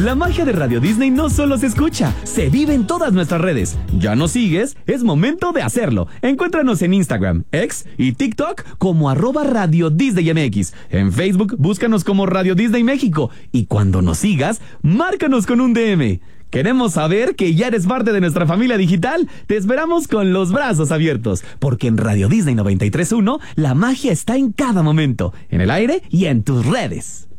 La magia de Radio Disney no solo se escucha, se vive en todas nuestras redes. ¿Ya nos sigues? Es momento de hacerlo. Encuéntranos en Instagram, X y TikTok como @Radio Disney MX. En Facebook, búscanos como Radio Disney México. Y cuando nos sigas, márcanos con un DM. Queremos saber que ya eres parte de nuestra familia digital. Te esperamos con los brazos abiertos, porque en Radio Disney 93.1 la magia está en cada momento, en el aire y en tus redes.